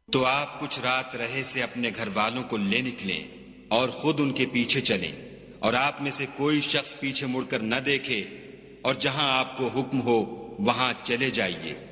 तो आप कुछ रात रहे से अपने घर वालों को ले निकलें और खुद उनके पीछे चलें, और आप में से कोई शख्स पीछे मुड़कर न देखे, और जहां आपको हुक्म हो वहां चले जाइए।